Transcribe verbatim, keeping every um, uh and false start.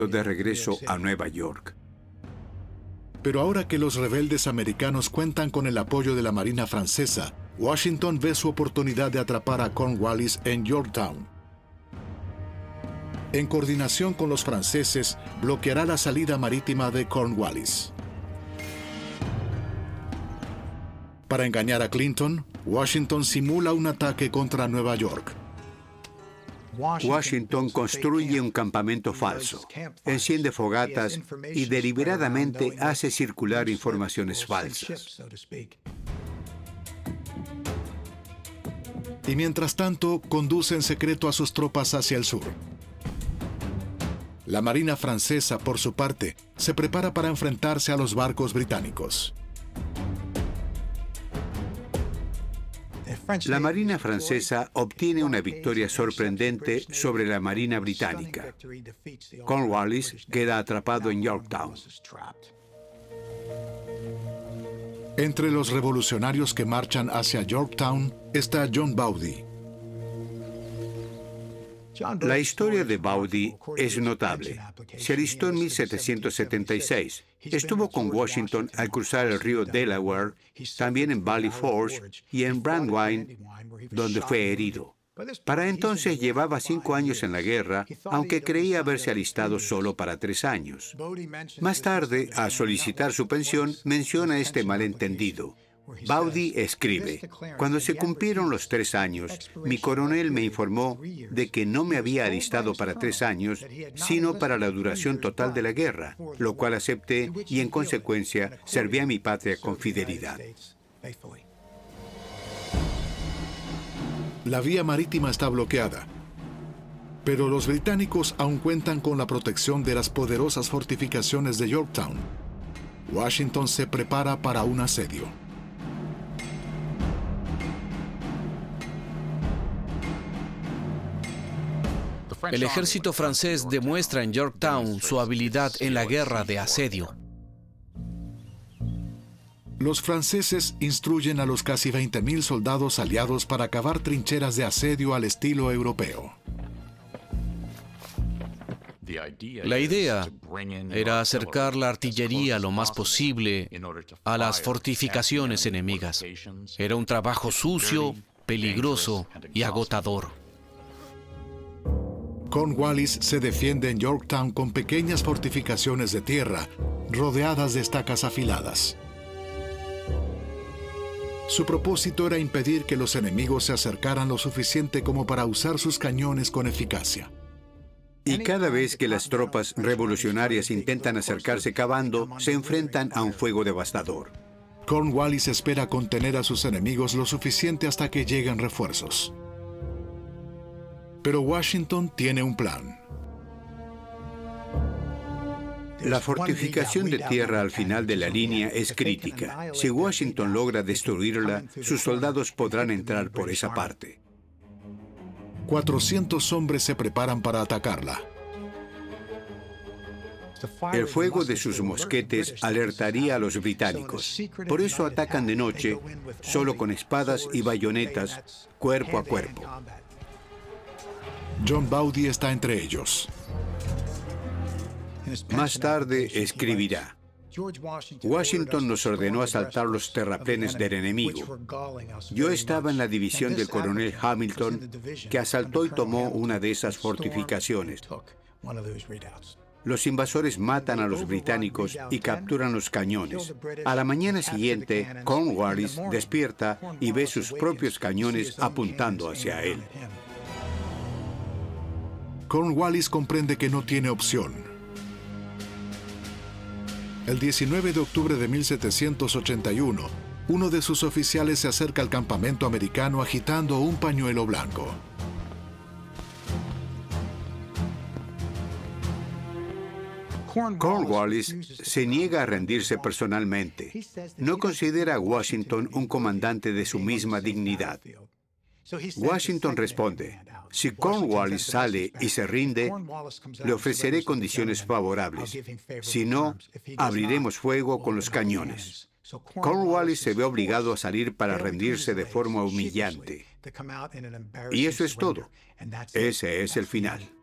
de regreso a Nueva York. Pero ahora que los rebeldes americanos cuentan con el apoyo de la Marina francesa, Washington ve su oportunidad de atrapar a Cornwallis en Yorktown. En coordinación con los franceses, bloqueará la salida marítima de Cornwallis. Para engañar a Clinton, Washington simula un ataque contra Nueva York. Washington construye un campamento falso, enciende fogatas y deliberadamente hace circular informaciones falsas. Y mientras tanto, conduce en secreto a sus tropas hacia el sur. La Marina francesa, por su parte, se prepara para enfrentarse a los barcos británicos. La Marina francesa obtiene una victoria sorprendente sobre la Marina británica. Cornwallis queda atrapado en Yorktown. Entre los revolucionarios que marchan hacia Yorktown está John Bowdy. La historia de Bowdy es notable. Se alistó en mil setecientos setenta y seis. Estuvo con Washington al cruzar el río Delaware, también en Valley Forge y en Brandywine, donde fue herido. Para entonces llevaba cinco años en la guerra, aunque creía haberse alistado solo para tres años. Más tarde, al solicitar su pensión, menciona este malentendido. Bowdy escribe: cuando se cumplieron los tres años, mi coronel me informó de que no me había alistado para tres años, sino para la duración total de la guerra, lo cual acepté y en consecuencia serví a mi patria con fidelidad. La vía marítima está bloqueada, pero los británicos aún cuentan con la protección de las poderosas fortificaciones de Yorktown. Washington se prepara para un asedio. El ejército francés demuestra en Yorktown su habilidad en la guerra de asedio. Los franceses instruyen a los casi veinte mil soldados aliados para cavar trincheras de asedio al estilo europeo. La idea era acercar la artillería lo más posible a las fortificaciones enemigas. Era un trabajo sucio, peligroso y agotador. Cornwallis se defiende en Yorktown con pequeñas fortificaciones de tierra, rodeadas de estacas afiladas. Su propósito era impedir que los enemigos se acercaran lo suficiente como para usar sus cañones con eficacia. Y cada vez que las tropas revolucionarias intentan acercarse cavando, se enfrentan a un fuego devastador. Cornwallis espera contener a sus enemigos lo suficiente hasta que lleguen refuerzos. Pero Washington tiene un plan. La fortificación de tierra al final de la línea es crítica. Si Washington logra destruirla, sus soldados podrán entrar por esa parte. cuatrocientos hombres se preparan para atacarla. El fuego de sus mosquetes alertaría a los británicos. Por eso atacan de noche, solo con espadas y bayonetas, cuerpo a cuerpo. John Bowdy está entre ellos. Más tarde escribirá: Washington nos ordenó asaltar los terraplenes del enemigo. Yo estaba en la división del coronel Hamilton, que asaltó y tomó una de esas fortificaciones. Los invasores matan a los británicos y capturan los cañones. A la mañana siguiente, Cornwallis despierta y ve sus propios cañones apuntando hacia él. Cornwallis comprende que no tiene opción. El diecinueve de octubre de mil setecientos ochenta y uno, uno de sus oficiales se acerca al campamento americano agitando un pañuelo blanco. Cornwallis se niega a rendirse personalmente. No considera a Washington un comandante de su misma dignidad. Washington responde: si Cornwallis sale y se rinde, le ofreceré condiciones favorables. Si no, abriremos fuego con los cañones. Cornwallis se ve obligado a salir para rendirse de forma humillante. Y eso es todo. Ese es el final.